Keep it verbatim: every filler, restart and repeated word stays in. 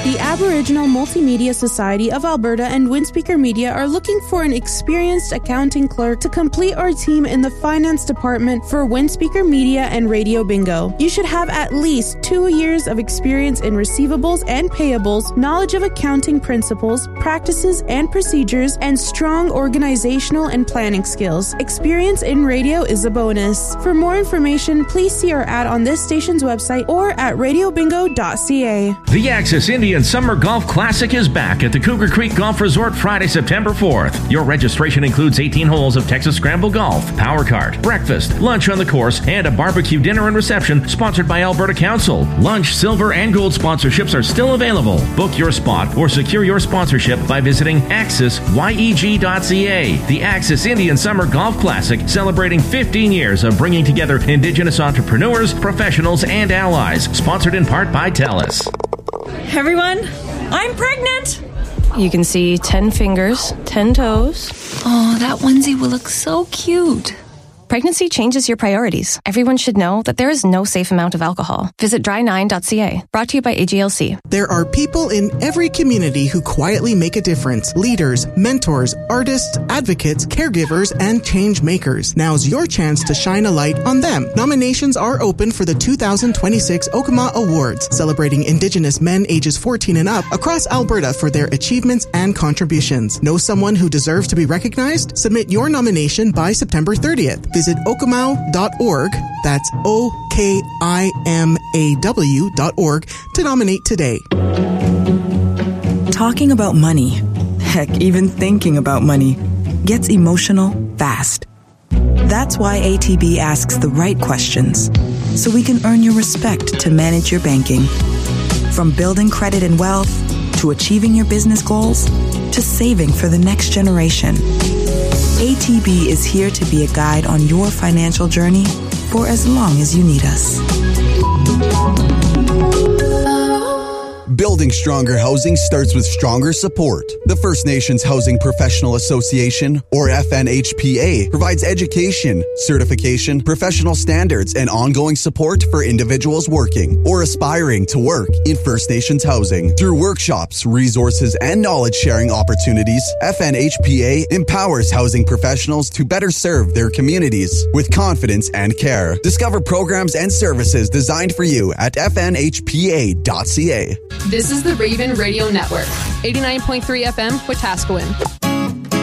The Aboriginal Multimedia Society of Alberta and Windspeaker Media are looking for an experienced accounting clerk to complete our team in the finance department for Windspeaker Media and Radio Bingo. You should have at least two years of experience in receivables and payables, knowledge of accounting principles, practices and procedures, and strong organizational and planning skills. Experience in radio is a bonus. For more information, please see our ad on this station's website or at radio bingo dot c a. The Axis Indian Summer Golf Classic is back at the Cougar Creek Golf Resort Friday, September fourth. Your registration includes eighteen holes of Texas Scramble Golf, power cart, breakfast, lunch on the course, and a barbecue dinner and reception sponsored by Alberta Council. Lunch, silver, and gold sponsorships are still available. Book your spot or secure your sponsorship by visiting axis yeg dot c a. The Axis Indian Summer Golf Classic, celebrating fifteen years of bringing together Indigenous entrepreneurs, professionals, and allies. Sponsored in part by TELUS. Everyone, I'm pregnant! You can see ten fingers, ten toes. Oh, that onesie will look so cute. Pregnancy changes your priorities. Everyone should know that there is no safe amount of alcohol. Visit dry nine dot c a. Brought to you by A G L C. There are people in every community who quietly make a difference. Leaders, mentors, artists, advocates, caregivers, and change makers. Now's your chance to shine a light on them. Nominations are open for the two thousand twenty-six Okama Awards, celebrating Indigenous men ages fourteen and up across Alberta for their achievements and contributions. Know someone who deserves to be recognized? Submit your nomination by September thirtieth. Visit okamau dot org, that's O K I M A W dot org, to nominate today. Talking about money, heck, even thinking about money, gets emotional fast. That's why A T B asks the right questions, so we can earn your respect to manage your banking. From building credit and wealth, to achieving your business goals, to saving for the next generation. A T B is here to be a guide on your financial journey for as long as you need us. Building stronger housing starts with stronger support. The First Nations Housing Professional Association, or F N H P A, provides education, certification, professional standards, and ongoing support for individuals working or aspiring to work in First Nations housing. Through workshops, resources, and knowledge-sharing opportunities, F N H P A empowers housing professionals to better serve their communities with confidence and care. Discover programs and services designed for you at f n h p a dot c a. This is the Raven Radio Network, eighty-nine point three F M, Wetaskiwin.